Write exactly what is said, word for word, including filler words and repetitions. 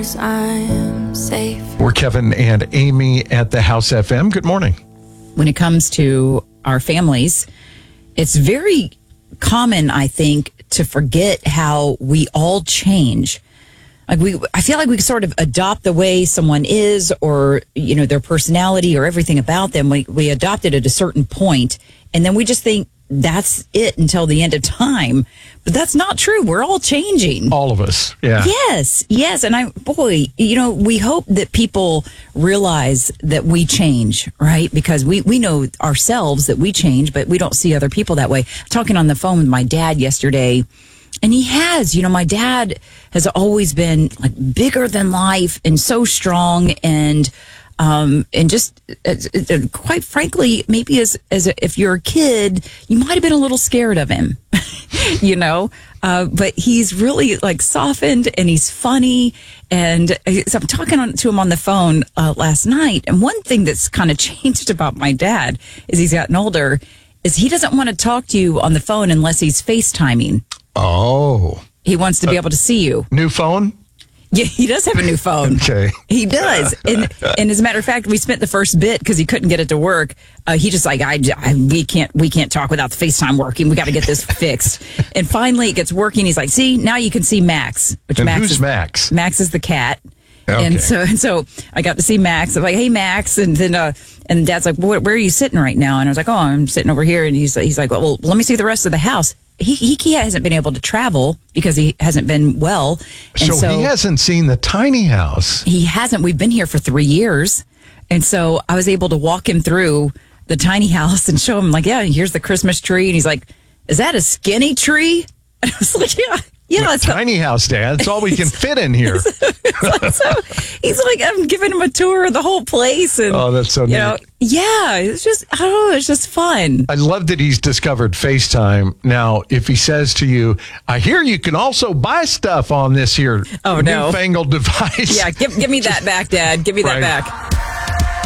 I'm safe. We're Kevin and Amy at the House F M. Good morning. When it comes to our families, it's very common, I think, to forget how we all change. Like we, I feel like we sort of adopt the way someone is, or you know, their personality, or everything about them. We we adopt it at a certain point, and then we just think that's it until the end of time. But that's not true. We're all changing. All of us. Yeah. Yes. Yes. And I, boy, you know, we hope that people realize that we change, right? Because we, we know ourselves that we change, but we don't see other people that way. Talking on the phone with my dad yesterday, and he has, you know, my dad has always been like bigger than life and so strong, and Um, and just uh, uh, quite frankly, maybe as as a, if you're a kid, you might have been a little scared of him, you know. Uh, but he's really like softened, and he's funny. And so I'm talking on, to him on the phone uh, last night. And one thing that's kind of changed about my dad as he's gotten older is he doesn't want to talk to you on the phone unless he's FaceTiming. Oh, he wants to be able to see you. New phone? Yeah, he does have a new phone. Okay. He does. And, and as a matter of fact, we spent the first bit because he couldn't get it to work. Uh, he just like, I, I, we can't, we can't talk without the FaceTime working. We got to get this fixed. And finally it gets working. He's like, see, now you can see Max. Which and Max who's is, Max? Max is the cat. Okay. And so, and so I got to see Max. I'm like, hey, Max. And then, uh, and Dad's like, where, where are you sitting right now? And I was like, oh, I'm sitting over here. And he's, he's like, well, well, let me see the rest of the house. He, he he hasn't been able to travel because he hasn't been well. And so, so he hasn't seen the tiny house. He hasn't. We've been here for three years. And so I was able to walk him through the tiny house and show him like, yeah, here's the Christmas tree. And he's like, is that a skinny tree? And I was like, yeah. Yeah, it's tiny a, house, Dad. It's all we can fit in here. like, so he's like, I'm giving him a tour of the whole place. And, oh, that's so neat. You know, yeah, it's just, I don't know, it's just fun. I love that he's discovered FaceTime. Now, if he says to you, I hear you can also buy stuff on this here oh, no. newfangled device. Yeah, give, give me that back, Dad. Give me right. that back.